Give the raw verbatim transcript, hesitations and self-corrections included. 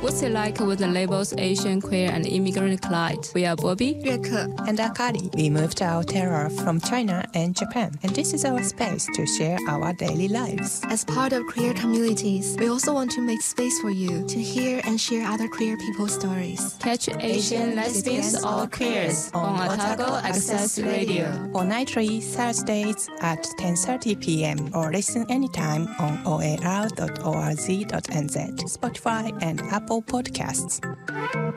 What's it like with the labels Asian, queer, and immigrant collide? We are Bobby, Yueke, and Akari. We moved our terror from China and Japan, and this is our space to share our daily lives. As part of queer communities, we also want to make space for you to hear and share other queer people's stories. Catch Asian, lesbians, or queers on Otago Access Radio on nightly Thursdays at ten thirty p.m. or listen anytime on o a r dot org dot n z, Spotify, and Apple Podcasts.